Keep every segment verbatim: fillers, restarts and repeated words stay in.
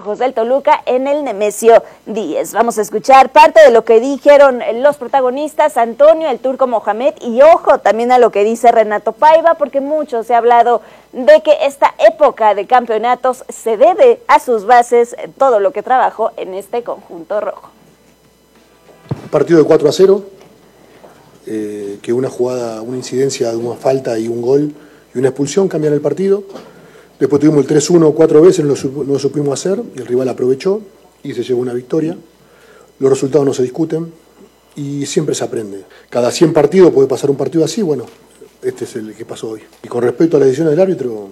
rojos del Toluca en el Nemesio diez. Vamos a escuchar parte de lo que dijeron los protagonistas, Antonio, el Turco Mohamed, y ojo también a lo que dice Renato Paiva, porque mucho se ha hablado de que esta época de campeonatos se debe a sus bases, todo lo que trabajó en este conjunto rojo. Partido de cuatro a cero, eh, que una jugada, una incidencia de una falta y un gol y una expulsión cambian el partido. Después tuvimos el tres uno cuatro veces, no lo, no lo supimos hacer y el rival aprovechó y se llevó una victoria. Los resultados no se discuten y siempre se aprende. Cada cien partidos puede pasar un partido así, bueno, este es el que pasó hoy. Y con respecto a la decisión del árbitro,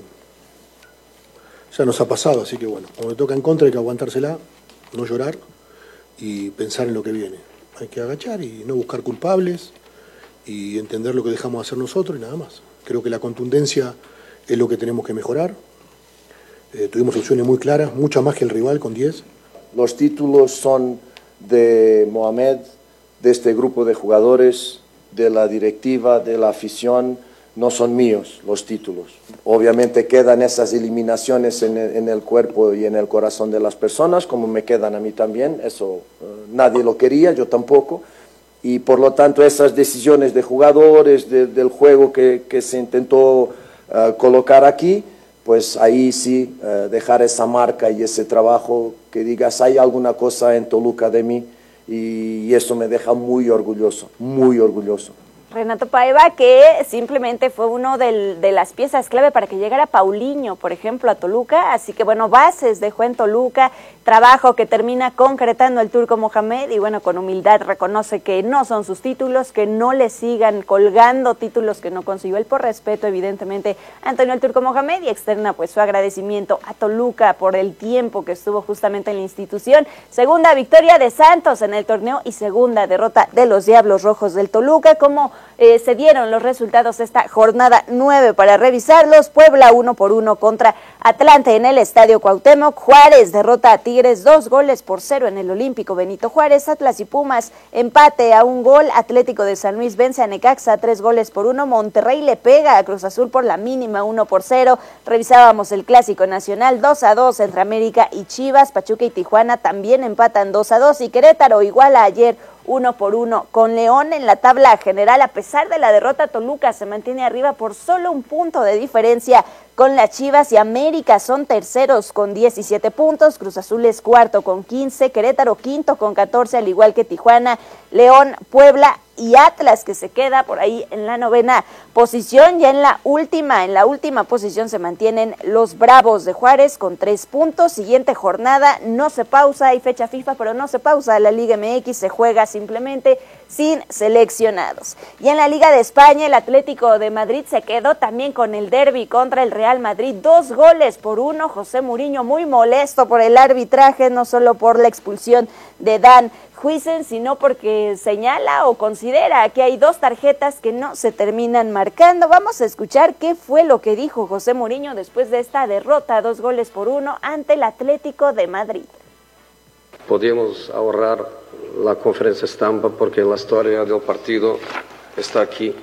ya nos ha pasado, así que bueno, cuando toca en contra hay que aguantársela, no llorar y pensar en lo que viene. Hay que agachar y no buscar culpables y entender lo que dejamos de hacer nosotros y nada más. Creo que la contundencia es lo que tenemos que mejorar. Eh, tuvimos opciones muy claras, mucha más que el rival con diez. Los títulos son de Mohamed, de este grupo de jugadores, de la directiva, de la afición, no son míos los títulos. Obviamente quedan esas eliminaciones en el, en el cuerpo y en el corazón de las personas, como me quedan a mí también, eso eh, nadie lo quería, yo tampoco, y por lo tanto esas decisiones de jugadores, de, del juego que, que se intentó uh, colocar aquí, pues ahí sí, uh, dejar esa marca y ese trabajo, que digas, hay alguna cosa en Toluca de mí, y, y eso me deja muy orgulloso, muy orgulloso. Renato Paiva, que simplemente fue uno del, de las piezas clave para que llegara Paulinho, por ejemplo, a Toluca, así que bueno, bases dejó en Toluca, trabajo que termina concretando el Turco Mohamed, y bueno, con humildad reconoce que no son sus títulos, que no le sigan colgando títulos que no consiguió él, por respeto evidentemente a Antonio el Turco Mohamed, y externa pues su agradecimiento a Toluca por el tiempo que estuvo justamente en la institución. Segunda victoria de Santos en el torneo y segunda derrota de los Diablos Rojos del Toluca. Como Eh, se dieron los resultados esta jornada nueve para revisarlos: Puebla uno por uno contra Atlante en el Estadio Cuauhtémoc, Juárez derrota a Tigres dos goles por cero en el Olímpico Benito Juárez, Atlas y Pumas empate a un gol, Atlético de San Luis vence a Necaxa tres goles por uno, Monterrey le pega a Cruz Azul por la mínima uno por cero, revisábamos el Clásico Nacional dos a dos entre América y Chivas, Pachuca y Tijuana también empatan dos a dos y Querétaro iguala ayer uno por uno con León. En la tabla general, a pesar de la derrota, Toluca se mantiene arriba por solo un punto de diferencia con las Chivas, y América son terceros con diecisiete puntos, Cruz Azul es cuarto con quince, Querétaro quinto con catorce, al igual que Tijuana, León, Puebla y Atlas, que se queda por ahí en la novena posición. Ya en la última, en la última posición se mantienen los Bravos de Juárez con tres puntos. Siguiente jornada, no se pausa, hay fecha FIFA, pero no se pausa la Liga M X, se juega simplemente sin seleccionados. Y en la Liga de España, el Atlético de Madrid se quedó también con el derbi contra el Real Madrid, dos goles por uno. José Mourinho muy molesto por el arbitraje, no solo por la expulsión de Dan Huijsen, sino porque señala o considera que hay dos tarjetas que no se terminan marcando. Vamos a escuchar qué fue lo que dijo José Mourinho después de esta derrota, dos goles por uno ante el Atlético de Madrid. Podíamos ahorrar la conferencia estampa porque la historia del partido está aquí.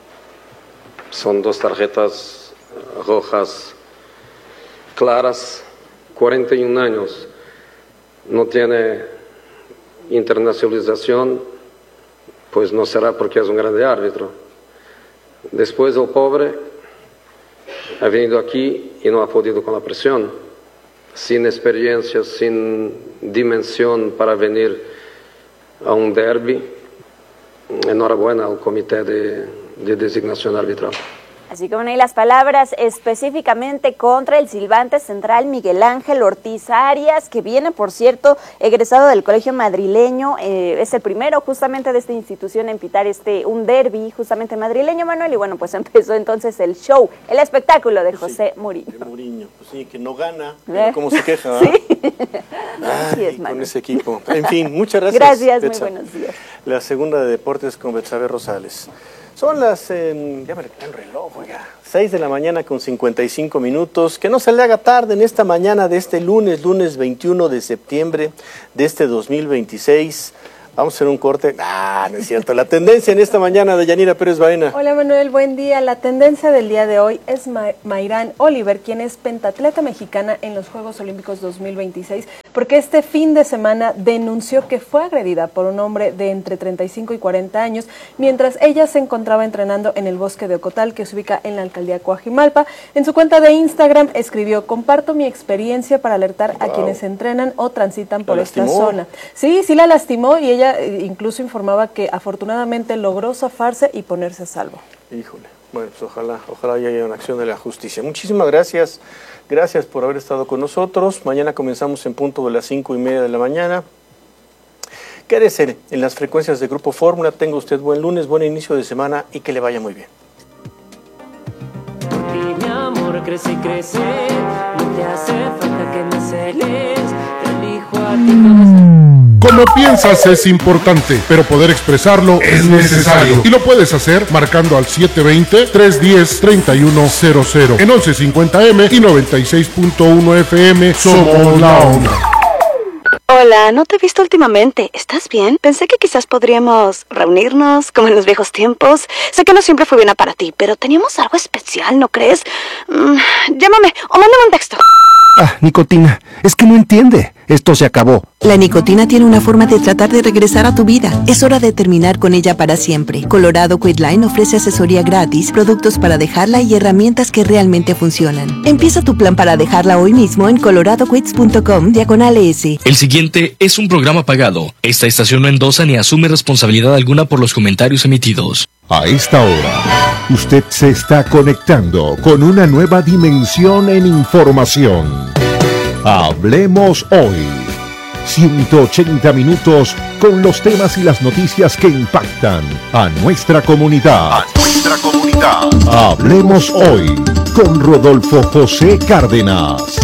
Son dos tarjetas rojas claras, cuarenta y un años, no tiene internacionalización, pues no será porque es un grande árbitro. Después el pobre ha venido aquí y no ha podido con la presión, sin experiencia, sin dimensión para venir a un derbi. Enhorabuena al comité de, de designación arbitral. Así como hay las palabras específicamente contra el silbante central Miguel Ángel Ortiz Arias, que viene, por cierto, egresado del colegio madrileño, eh, es el primero justamente de esta institución en pitar este un derbi justamente madrileño, Manuel, y bueno, pues empezó entonces el show, el espectáculo de José sí, Mourinho. De Mourinho, pues sí, que no gana, pero cómo se queja, sí. Ay, es, con ese equipo. En fin, muchas gracias. Gracias, Betsa. Muy buenos días. La segunda de deportes con Betsabe Rosales. Son las, eh, ya me recuerdo el reloj, oiga, seis de la mañana con cincuenta y cinco minutos. Que no se le haga tarde en esta mañana de este lunes, lunes veintiuno de septiembre de este dos mil veintiséis. Vamos a hacer un corte. Ah, no es cierto. La tendencia en esta mañana de Yanira Pérez Baena. Hola Manuel, buen día. La tendencia del día de hoy es Ma Mayrán Oliver, quien es pentatleta mexicana en los Juegos Olímpicos dos mil veintiséis. porque este fin de semana denunció que fue agredida por un hombre de entre treinta y cinco y cuarenta años mientras ella se encontraba entrenando en el bosque de Ocotal, que se ubica en la alcaldía Coajimalpa. En su cuenta de Instagram escribió: comparto mi experiencia para alertar wow. a quienes entrenan o transitan por esta zona. Sí, sí la lastimó y ella incluso informaba que afortunadamente logró zafarse y ponerse a salvo. Híjole, bueno, pues ojalá, ojalá haya una acción de la justicia. Muchísimas gracias, gracias por haber estado con nosotros. Mañana comenzamos en punto de las cinco y media de la mañana. Quédese en las frecuencias de Grupo Fórmula. Tenga usted buen lunes, buen inicio de semana y que le vaya muy bien. Mi amor, crece y crece, no te hace falta que me celes, te elijo a ti como... Como piensas es importante, pero poder expresarlo es necesario. Y lo puedes hacer marcando al siete dos cero, tres uno cero, tres uno cero cero. En once cincuenta eme y noventa y seis punto uno efe eme somos la onda. Hola, no te he visto últimamente. ¿Estás bien? Pensé que quizás podríamos reunirnos como en los viejos tiempos. Sé que no siempre fue buena para ti, pero teníamos algo especial, ¿no crees? Mm, llámame o mándame un texto. Ah, nicotina, es que no entiende. Esto se acabó. La nicotina tiene una forma de tratar de regresar a tu vida. Es hora de terminar con ella para siempre. Colorado Quitline ofrece asesoría gratis, productos para dejarla y herramientas que realmente funcionan. Empieza tu plan para dejarla hoy mismo en colorado quits punto com diagonal S. El siguiente es un programa pagado. Esta estación no endosa ni asume responsabilidad alguna por los comentarios emitidos. A esta hora, usted se está conectando con una nueva dimensión en información. Hablemos hoy. ciento ochenta minutos con los temas y las noticias que impactan a nuestra comunidad. A nuestra comunidad. Hablemos hoy con Rodolfo José Cárdenas.